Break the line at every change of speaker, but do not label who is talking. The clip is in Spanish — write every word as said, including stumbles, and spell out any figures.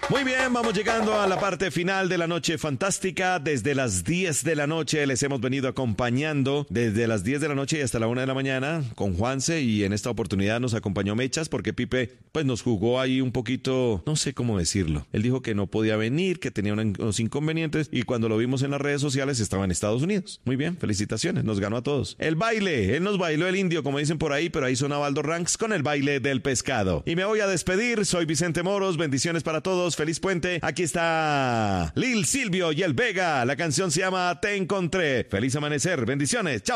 Muy bien, vamos llegando a la parte final de la noche fantástica. Desde las diez de la noche les hemos venido acompañando desde las diez de la noche y hasta la una de la mañana con Juanse, y en esta oportunidad nos acompañó Mechas porque Pipe pues nos jugó ahí un poquito, no sé cómo decirlo. Él dijo que no podía venir, que tenía unos inconvenientes, y cuando lo vimos en las redes sociales estaba en Estados Unidos. Muy bien, felicitaciones, nos ganó a todos. El baile, él nos bailó el indio como dicen por ahí, pero ahí sonaba Aldo Ranks con el baile del pescado. Y me voy a despedir, soy Vicente Moros, bendiciones para todos. Feliz puente. Aquí está Lil Silvio y el Vega. La canción se llama Te Encontré. Feliz amanecer. Bendiciones. Chao.